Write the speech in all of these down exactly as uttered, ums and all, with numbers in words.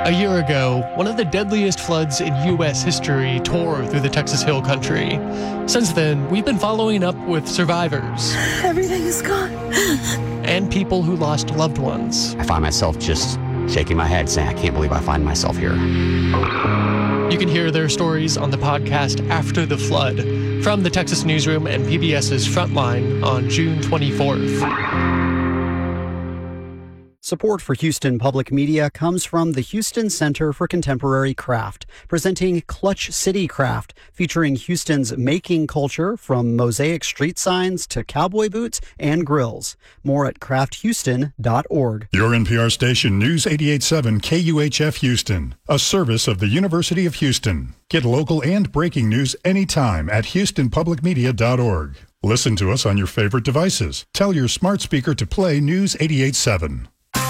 A year ago, one of the deadliest floods in U S history tore through the Texas Hill Country. Since then, we've been following up with survivors. Everything is gone. And people who lost loved ones. I find myself just shaking my head saying, I can't believe I find myself here. You can hear their stories on the podcast After the Flood from the Texas Newsroom and PBS's Frontline on June twenty-fourth. Support for Houston Public Media comes from the Houston Center for Contemporary Craft, presenting Clutch City Craft, featuring Houston's making culture from mosaic street signs to cowboy boots and grills. More at craft houston dot org. Your N P R station, News eighty-eight point seven K U H F Houston, a service of the University of Houston. Get local and breaking news anytime at houston public media dot org. Listen to us on your favorite devices. Tell your smart speaker to play News eighty-eight point seven.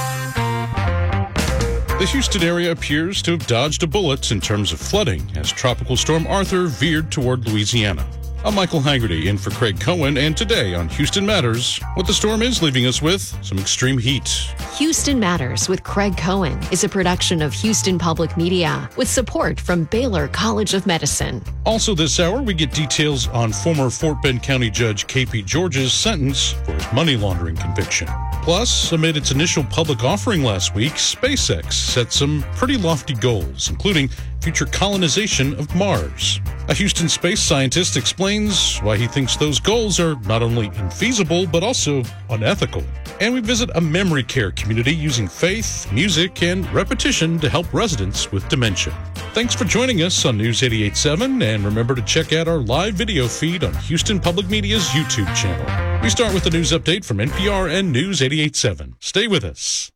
The Houston area appears to have dodged a bullet in terms of flooding as Tropical Storm Arthur veered toward Louisiana. I'm Michael Haggerty in for Craig Cohen, and today on Houston Matters, what the storm is leaving us with, some extreme heat. Houston Matters with Craig Cohen is a production of Houston Public Media with support from Baylor College of Medicine. Also this hour, we get details on former Fort Bend County Judge K P George's sentence for his money laundering conviction. Plus, amid its initial public offering last week, SpaceX set some pretty lofty goals, including future colonization of Mars. A Houston space scientist explains why he thinks those goals are not only infeasible, but also unethical. And we visit a memory care community using faith, music, and repetition to help residents with dementia. Thanks for joining us on News eighty-eight point seven, and remember to check out our live video feed on Houston Public Media's YouTube channel. We start with the news update from N P R and News eighty-eight point seven. Stay with us.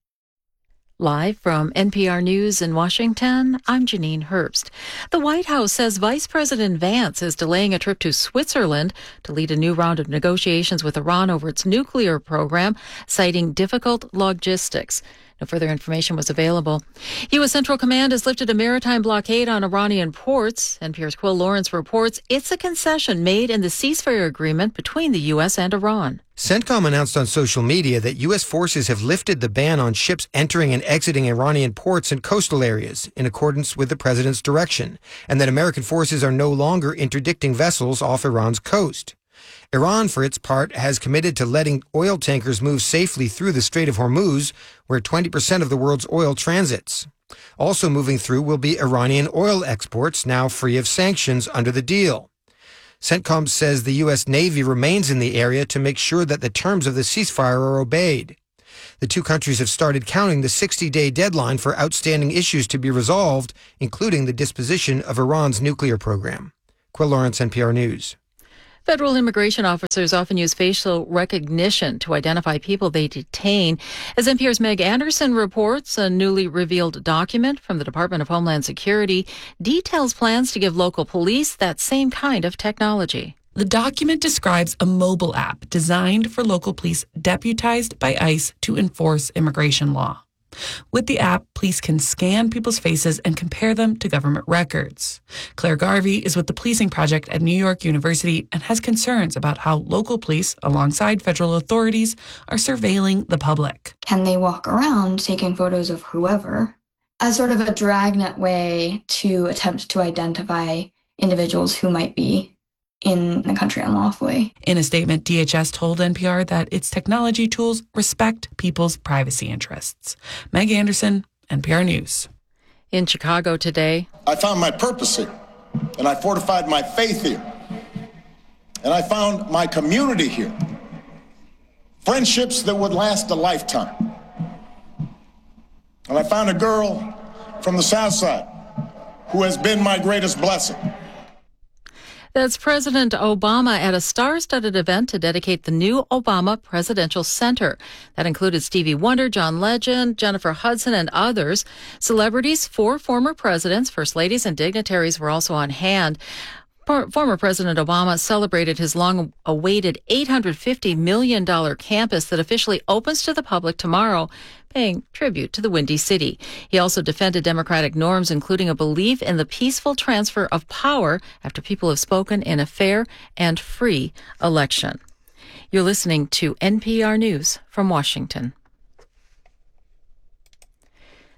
Live from N P R News in Washington, I'm Janine Herbst. The White House says Vice President Vance is delaying a trip to Switzerland to lead a new round of negotiations with Iran over its nuclear program, citing difficult logistics. No further information was available. U S. Central Command has lifted a maritime blockade on Iranian ports. N P R's Quill Lawrence reports it's a concession made in the ceasefire agreement between the U S and Iran. CENTCOM announced on social media that U S forces have lifted the ban on ships entering and exiting Iranian ports and coastal areas in accordance with the president's direction, and that American forces are no longer interdicting vessels off Iran's coast. Iran, for its part, has committed to letting oil tankers move safely through the Strait of Hormuz, where twenty percent of the world's oil transits. Also moving through will be Iranian oil exports, now free of sanctions under the deal. CENTCOM says the U S. Navy remains in the area to make sure that the terms of the ceasefire are obeyed. The two countries have started counting the sixty-day deadline for outstanding issues to be resolved, including the disposition of Iran's nuclear program. Quill Lawrence, N P R News. Federal immigration officers often use facial recognition to identify people they detain. As N P R's Meg Anderson reports, a newly revealed document from the Department of Homeland Security details plans to give local police that same kind of technology. The document describes a mobile app designed for local police deputized by ICE to enforce immigration law. With the app, police can scan people's faces and compare them to government records. Claire Garvey is with the Policing Project at New York University and has concerns about how local police, alongside federal authorities, are surveilling the public. Can they walk around taking photos of whoever as sort of a dragnet way to attempt to identify individuals who might be in the country unlawfully? In a statement, D H S told N P R that its technology tools respect people's privacy interests. Meg Anderson, N P R News. In Chicago today, I found my purpose here, and I fortified my faith here, and I found my community here. Friendships that would last a lifetime. And I found a girl from the South Side who has been my greatest blessing. That's President Obama at a star-studded event to dedicate the new Obama Presidential Center. That included Stevie Wonder, John Legend, Jennifer Hudson, and others. Celebrities, four former presidents, first ladies, and dignitaries were also on hand. Former President Obama celebrated his long-awaited eight hundred fifty million dollars campus that officially opens to the public tomorrow, paying tribute to the Windy City. He also defended democratic norms, including a belief in the peaceful transfer of power after people have spoken in a fair and free election. You're listening to N P R News from Washington.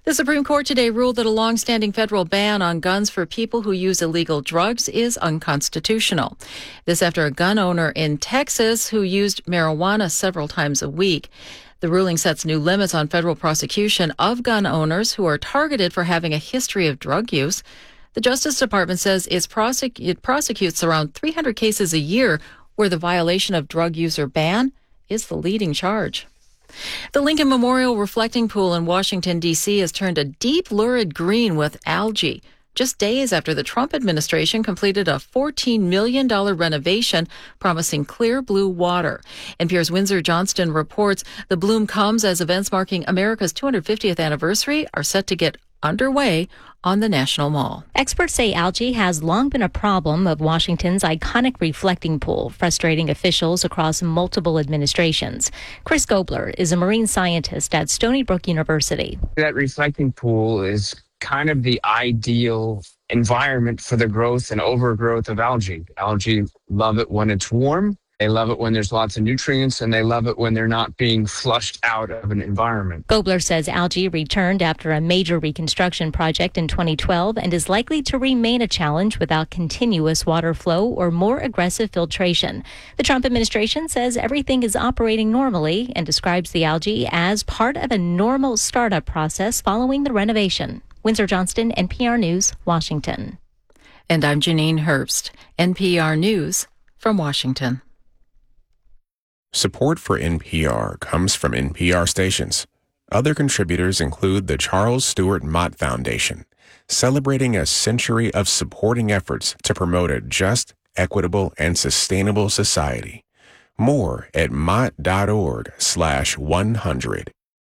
The Supreme Court today ruled that a long-standing federal ban on guns for people who use illegal drugs is unconstitutional. This after a gun owner in Texas who used marijuana several times a week. The ruling sets new limits on federal prosecution of gun owners who are targeted for having a history of drug use. The Justice Department says it's prosec- it prosecutes around three hundred cases a year where the violation of drug user ban is the leading charge. The Lincoln Memorial Reflecting Pool in Washington, D C has turned a deep lurid green with algae, just days after the Trump administration completed a fourteen million dollars renovation promising clear blue water. N P R's Windsor Johnston reports the bloom comes as events marking America's two hundred fiftieth anniversary are set to get underway on the National Mall. Experts say algae has long been a problem of Washington's iconic reflecting pool, frustrating officials across multiple administrations. Chris Gobler is a marine scientist at Stony Brook University. That reflecting pool is kind of the ideal environment for the growth and overgrowth of algae. Algae love it when it's warm. They love it when there's lots of nutrients, and they love it when they're not being flushed out of an environment. Gobler says algae returned after a major reconstruction project in twenty twelve and is likely to remain a challenge without continuous water flow or more aggressive filtration. The Trump administration says everything is operating normally and describes the algae as part of a normal startup process following the renovation. Windsor Johnston, N P R News, Washington. And I'm Janine Herbst, N P R News from Washington. Support for N P R comes from N P R stations. Other contributors include the Charles Stewart Mott Foundation, celebrating a century of supporting efforts to promote a just, equitable, and sustainable society. More at mott.org slash 100.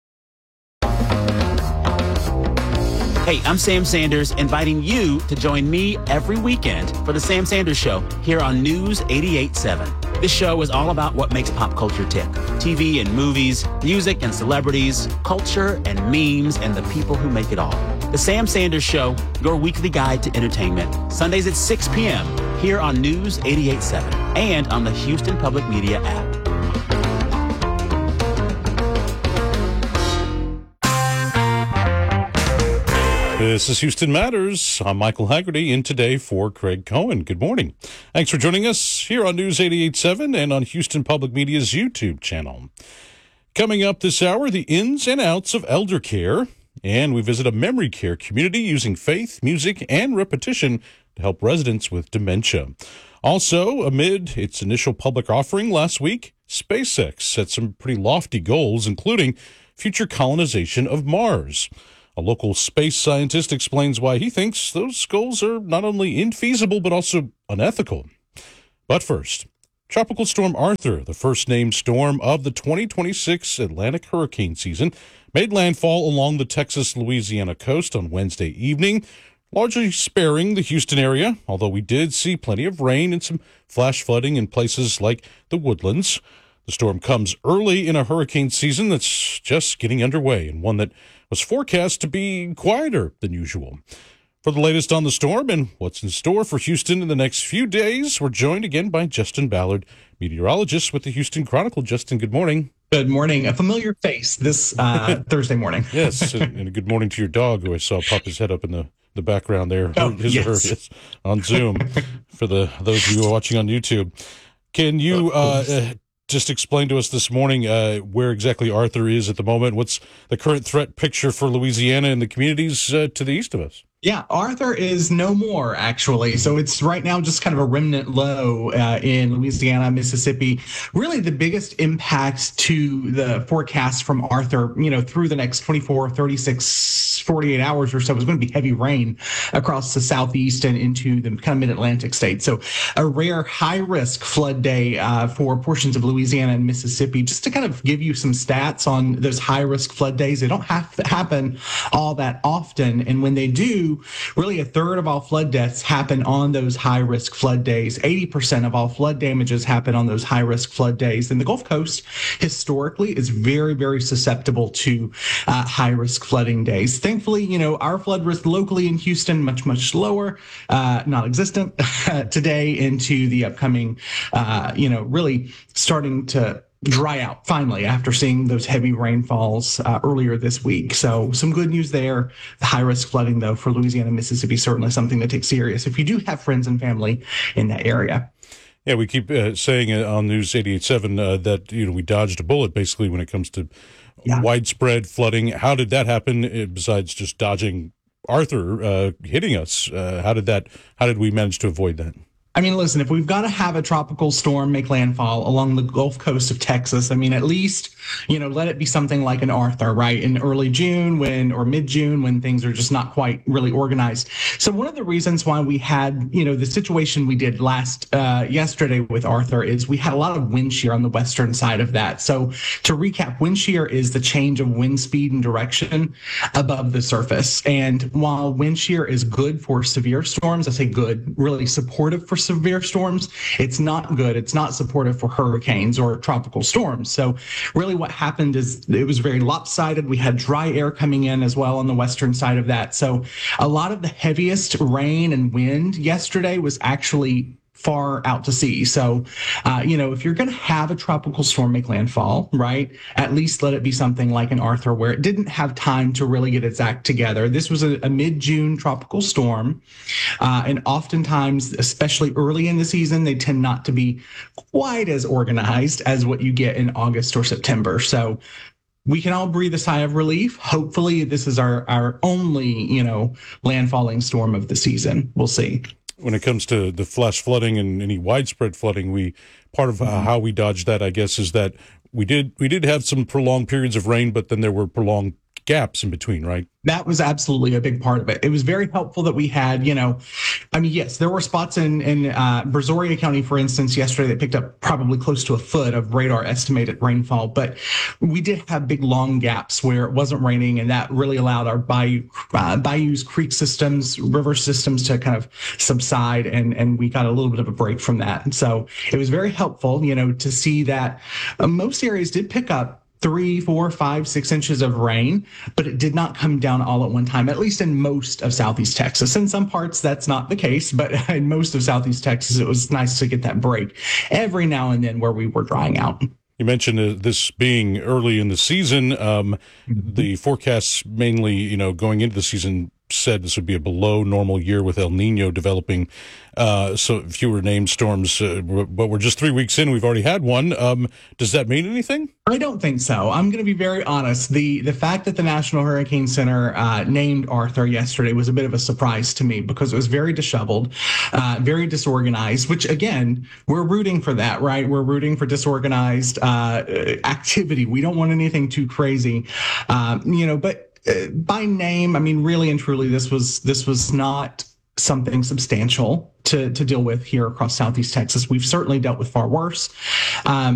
Hey, I'm Sam Sanders, inviting you to join me every weekend for The Sam Sanders Show here on News eighty-eight point seven. This show is all about what makes pop culture tick. T V and movies, music and celebrities, culture and memes, and the people who make it all. The Sam Sanders Show, your weekly guide to entertainment. Sundays at six p.m. here on News eighty-eight point seven and on the Houston Public Media app. This is Houston Matters. I'm Michael Haggerty, in today for Craig Cohen. Good morning. Thanks for joining us here on News eighty-eight point seven and on Houston Public Media's YouTube channel. Coming up this hour, the ins and outs of elder care, and we visit a memory care community using faith, music, and repetition to help residents with dementia. Also, amid its initial public offering last week, SpaceX set some pretty lofty goals, including future colonization of Mars. A local space scientist explains why he thinks those goals are not only infeasible but also unethical. But first, Tropical Storm Arthur, the first named storm of the twenty twenty-six Atlantic hurricane season, made landfall along the Texas-Louisiana coast on Wednesday evening, largely sparing the Houston area, although we did see plenty of rain and some flash flooding in places like the Woodlands. The storm comes early in a hurricane season that's just getting underway, and one that was forecast to be quieter than usual. For the latest on the storm and what's in store for Houston in the next few days, we're joined again by Justin Ballard, meteorologist with the Houston Chronicle. Justin, good morning. Good morning. A familiar face this uh, Thursday morning. Yes, and, and a good morning to your dog, who I saw pop his head up in the, the background there. Oh, his yes. or hers on Zoom for the those of you who are watching on YouTube. Can you uh, uh, just explain to us this morning uh, where exactly Arthur is at the moment? What's the current threat picture for Louisiana and the communities uh, to the east of us? Yeah, Arthur is no more, actually. So it's right now just kind of a remnant low uh, in Louisiana, Mississippi. Really the biggest impact to the forecast from Arthur, you know, through the next twenty-four, thirty-six, forty-eight hours or so is going to be heavy rain across the southeast and into the kind of mid-Atlantic states. So a rare high-risk flood day uh, for portions of Louisiana and Mississippi. Just to kind of give you some stats on those high-risk flood days, they don't have to happen all that often. And when they do, really a third of all flood deaths happen on those high-risk flood days. eighty percent of all flood damages happen on those high-risk flood days. And the Gulf Coast historically is very, very susceptible to uh, high-risk flooding days. Thankfully, you know, our flood risk locally in Houston, much, much lower, uh, non-existent today into the upcoming, uh, you know, really starting to dry out finally after seeing those heavy rainfalls uh, earlier this week. So some good news there. The high risk flooding, though, for Louisiana, Mississippi, certainly something to take serious if you do have friends and family in that area. Yeah, we keep uh, saying on News eighty-eight point seven uh, that, you know, we dodged a bullet basically when it comes to yeah. widespread flooding. How did that happen uh, besides just dodging Arthur uh, hitting us? Uh, how did that? How did we manage to avoid that? I mean, listen, if we've got to have a tropical storm make landfall along the Gulf Coast of Texas, I mean, at least, you know, let it be something like an Arthur, right? In early June when, or mid-June when things are just not quite really organized. So one of the reasons why we had, you know, the situation we did last, uh, yesterday with Arthur is we had a lot of wind shear on the western side of that. So to recap, wind shear is the change of wind speed and direction above the surface. And while wind shear is good for severe storms, I say good, really supportive for severe storms, it's not good. It's not supportive for hurricanes or tropical storms. So really what happened is it was very lopsided. We had dry air coming in as well on the western side of that. So a lot of the heaviest rain and wind yesterday was actually far out to sea. So, uh, you know, if you're going to have a tropical storm make landfall, right, at least let it be something like an Arthur where it didn't have time to really get its act together. This was a, a mid-June tropical storm. Uh, and oftentimes, especially early in the season, they tend not to be quite as organized as what you get in August or September. So we can all breathe a sigh of relief. Hopefully this is our, our only, you know, landfalling storm of the season. We'll see. When it comes to the flash flooding and any widespread flooding, we part of uh, how we dodged that, I guess, is that we did we did have some prolonged periods of rain, but then there were prolonged gaps in between, right? That was absolutely a big part of it. It was very helpful that we had, you know, I mean, yes, there were spots in, in uh, Brazoria County, for instance, yesterday that picked up probably close to a foot of radar estimated rainfall. But we did have big, long gaps where it wasn't raining, and that really allowed our bayou, uh, bayous, creek systems, river systems to kind of subside, and, and we got a little bit of a break from that. And so it was very helpful, you know, to see that uh, most areas did pick up three, four, five, six inches of rain, but it did not come down all at one time, at least in most of Southeast Texas. In some parts, that's not the case, but in most of Southeast Texas, it was nice to get that break every now and then where we were drying out. You mentioned uh, this being early in the season. Um, mm-hmm. The forecasts mainly, you know, going into the season said this would be a below normal year with El Nino developing, uh, so fewer named storms, uh, but we're just three weeks in. We've already had one. Um, does that mean anything? I don't think so. I'm going to be very honest. The the fact that the National Hurricane Center uh, named Arthur yesterday was a bit of a surprise to me because it was very disheveled, uh, very disorganized, which, again, we're rooting for that, right? We're rooting for disorganized uh, activity. We don't want anything too crazy, um, you know, but Uh, by name, I mean, really and truly, this was this was not something substantial to, to deal with here across Southeast Texas. We've certainly dealt with far worse. Um,